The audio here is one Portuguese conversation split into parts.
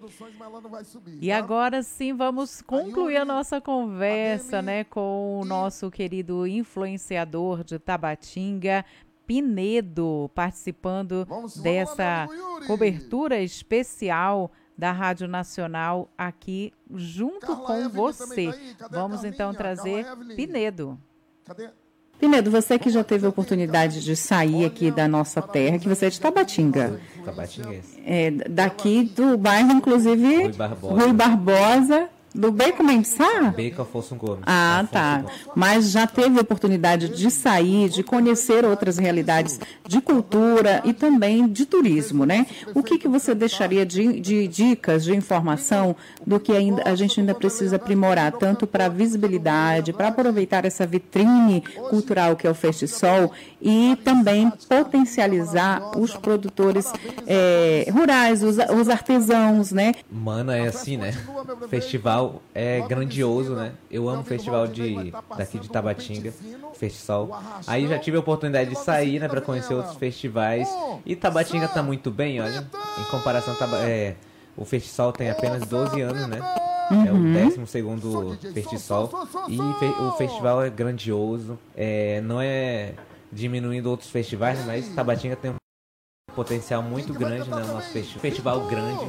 E agora sim vamos concluir a nossa conversa, né, com o nosso querido influenciador de Tabatinga, Pinedo, participando dessa cobertura especial da Rádio Nacional aqui junto com você. Vamos então trazer Pinedo. Pinedo, você que já teve a oportunidade de sair aqui da nossa terra, que você é de Tabatinga. Tabatinguense. Daqui do bairro, inclusive, Rui Barbosa. Do Beco Mendesá? Beco Afonso Gomes. Ah, tá. Mas já teve a oportunidade de sair, de conhecer outras realidades de cultura e também de turismo, né? O que você deixaria de dicas, de informação do que a gente ainda precisa aprimorar, tanto para a visibilidade, para aproveitar essa vitrine cultural que é o Festisol e também potencializar os produtores rurais, os artesãos, né? Mano, é assim, né? Festival é grandioso, né? Eu amo o festival daqui de Tabatinga, Festisol. Aí já tive a oportunidade de sair, né, para conhecer outros festivais. E Tabatinga tá muito bem, olha. Em comparação, o Festisol tem apenas 12 anos, né? É o 12º Festisol. E o festival é grandioso. Não é diminuindo outros festivais, né, mas Tabatinga tem um potencial muito grande, né? O nosso festival grande.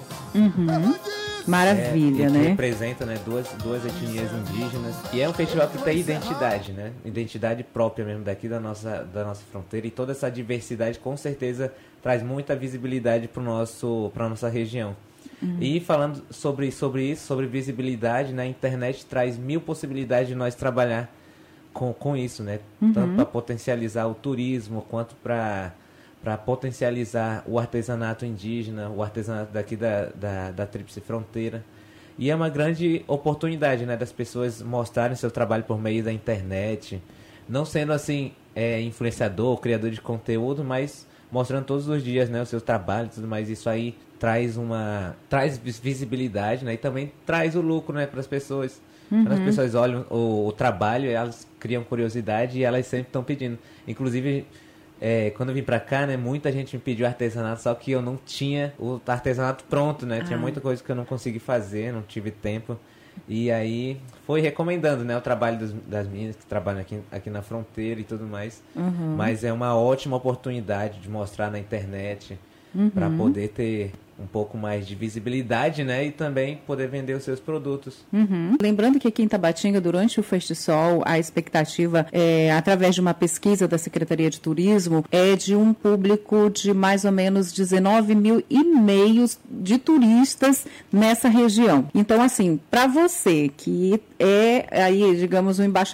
Maravilha, né? Representa, né, duas etnias indígenas. E é um festival que tem identidade, né? Identidade própria mesmo daqui da nossa fronteira. E toda essa diversidade com certeza traz muita visibilidade para nossa região. E falando sobre isso, sobre visibilidade, né, a internet traz 1000 possibilidades de nós trabalhar com isso, né? Tanto para potencializar o turismo quanto para potencializar o artesanato indígena, o artesanato daqui da Tríplice Fronteira. E é uma grande oportunidade, né, das pessoas mostrarem seu trabalho por meio da internet, não sendo assim influenciador, criador de conteúdo, mas mostrando todos os dias, né, o seu trabalho e tudo mais. Isso aí traz visibilidade, né, e também traz o lucro, né, para as pessoas. Quando as pessoas olham o trabalho, elas criam curiosidade e elas sempre estão pedindo. Inclusive, quando eu vim pra cá, né, muita gente me pediu artesanato, só que eu não tinha o artesanato pronto, né? Tinha muita coisa que eu não consegui fazer, não tive tempo. E aí foi recomendando, né, o trabalho das meninas que trabalham aqui na fronteira e tudo mais. Mas é uma ótima oportunidade de mostrar na internet para poder ter um pouco mais de visibilidade, né? E também poder vender os seus produtos. Lembrando que aqui em Tabatinga, durante o Festisol, a expectativa, através de uma pesquisa da Secretaria de Turismo, é de um público de mais ou menos 19,5 mil de turistas nessa região. Então, assim, para você que é aí, digamos, um embaixador